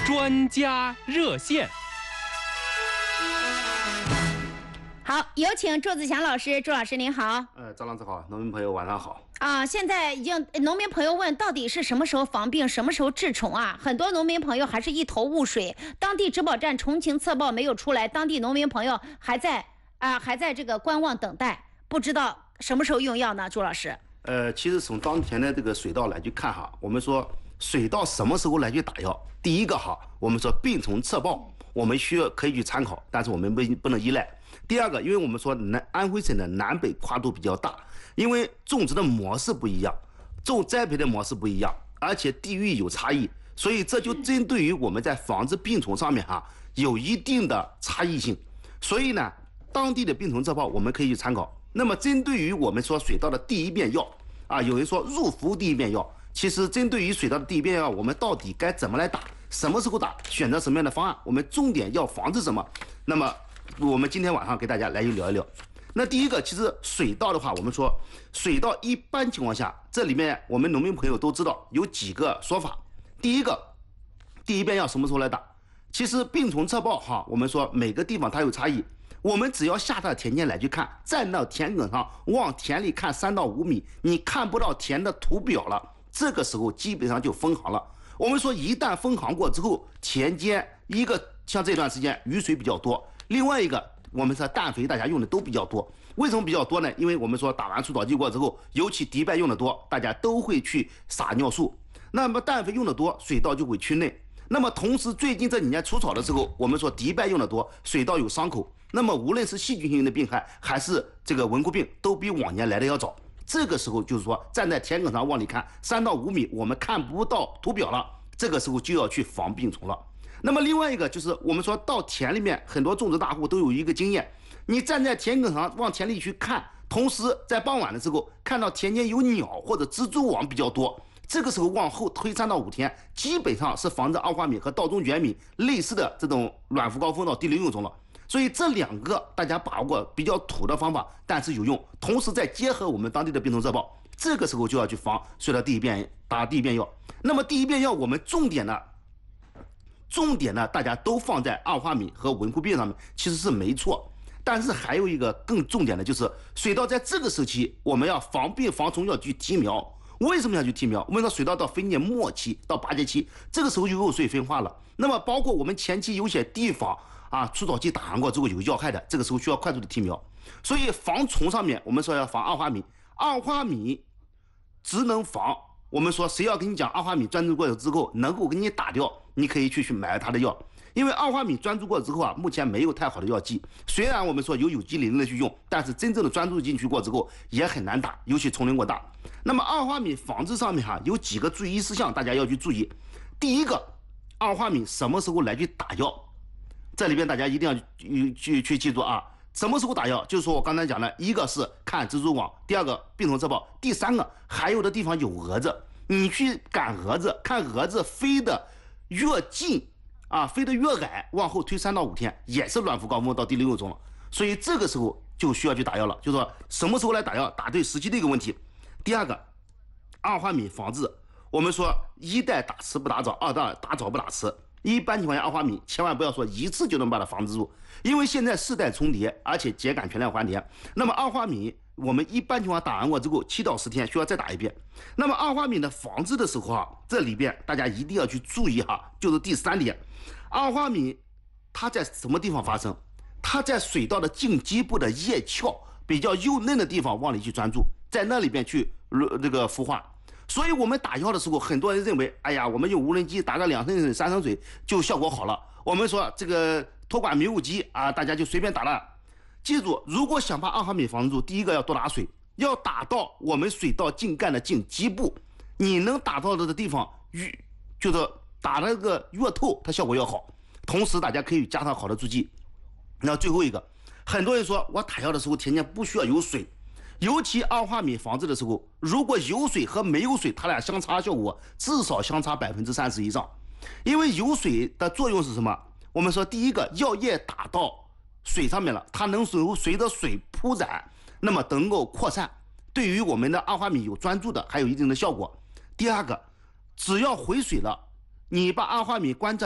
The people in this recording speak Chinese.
专家热线。 好，有请祝子祥老师。祝老师您好。 张老师好，农民朋友晚上好。 现在已经农民朋友问到底是什么时候防病，什么时候治虫啊？很多农民朋友还是一头雾水。当地植保站重情测报没有出来，当地农民朋友还在这个观望等待，不知道什么时候用药呢？祝老师。 其实从当前的这个水稻来去看哈，我们说水稻什么时候来去打药？第一个哈，我们说病虫测报，我们可以去参考，但是我们不能依赖。第二个，因为我们说安徽省的南北跨度比较大，因为种植的模式不一样，栽培的模式不一样，而且地域有差异，所以这就针对于我们在防治病虫上面有一定的差异性。所以呢，当地的病虫测报我们可以去参考。那么针对于我们说水稻的第一遍药有人说入伏第一遍药，其实针对于水稻的第一遍药，我们到底该怎么来打，什么时候打，选择什么样的方案，我们重点要防治什么？那么我们今天晚上给大家来聊一聊。那第一个，其实水稻的话，我们说水稻一般情况下，这里面我们农民朋友都知道有几个说法。第一个，第一遍药什么时候来打？其实病虫测报我们说每个地方它有差异，我们只要下到田间来去看，站到田埂上往田里看3到5米，你看不到田的图表了，这个时候基本上就封行了。我们说一旦封行过之后，田间一个像这段时间雨水比较多，另外一个我们说氮肥大家用的都比较多。为什么比较多呢？因为我们说打完除草剂过之后，尤其迪拜用的多，大家都会去撒尿素，那么氮肥用的多，水稻就会趋内。那么同时最近这几年除草的时候，我们说迪拜用的多，水稻有伤口，那么无论是细菌性的病害还是这个蚊菇病，都比往年来的要早。这个时候就是说站在田埂上往里看3到5米，我们看不到图表了，这个时候就要去防病虫了。那么另外一个就是我们说到田里面，很多种植大户都有一个经验，你站在田埂上往田里去看，同时在傍晚的时候看到田间有鸟或者蜘蛛网比较多，这个时候往后推3到5天，基本上是防治二花米和稻中卷米类似的这种卵伏高蜂到地灵幼虫了。所以这两个大家把握比较土的方法，但是有用，同时再结合我们当地的病虫测报，这个时候就要去防水稻打第一遍药。那么第一遍药我们重点呢大家都放在二花米和蚊菇病上面，其实是没错。但是还有一个更重点的就是水稻在这个时期我们要防病防虫要去提苗。为什么要去提苗？我们说水稻到分蘖末期到8节期，这个时候就有水分化了。那么包括我们前期有些地方除草剂打完过之后有药害的，这个时候需要快速的提苗。所以防虫上面我们说要防二花米，二花米只能防，我们说谁要跟你讲二花米专注过之后能够给你打掉，你可以去买它的药。因为二花米专注过之后目前没有太好的药剂，虽然我们说有机磷的去用，但是真正的专注进去过之后也很难打，尤其丛林过大。那么二花米防治上面有几个注意事项大家要去注意。第一个，二花米什么时候来去打药，这里边大家一定要去记住什么时候打药，就是说我刚才讲的，一个是看蜘蛛网，第二个病虫测报，第三个还有的地方有蛾子，你去赶蛾子，看蛾子飞得越近飞得越矮，往后推3到5天，也是卵伏高蜂到地灵幼虫了。所以这个时候就需要去打药了，就是说什么时候来打药，打对时期的一个问题。第二个，二花米防治，我们说一代打迟不打早，二代打早不打迟。一般情况下二花米千万不要说一次就能把它防治住，因为现在世代重叠，而且秸秆全量还田。那么二花米我们一般情况打完过之后7到10天需要再打一遍。那么二花米的防治的时候这里边大家一定要去注意就是第3点，二花米它在什么地方发生？它在水稻的茎基部的叶鞘比较幼嫩的地方往里去专注，在那里边去这个孵化。所以我们打药的时候，很多人认为我们用无人机打个2升水3升水就效果好了，我们说这个托管迷雾机大家就随便打了。记住，如果想把二花米防治住，第一个要多打水，要打到我们水稻茎干的茎基部，你能打到的地方就是打那个越透，它效果越好。同时大家可以加上好的助剂。那最后一个，很多人说我打药的时候田间不需要有水，尤其二花米防治的时候，如果有水和没有水，它俩相差效果至少相差30%以上。因为有水的作用是什么？我们说第一个，药液打到水上面了，它能随着水铺展，那么能够扩散，对于我们的二花米有专注的还有一定的效果。第二个，只要回水了，你把二花米关在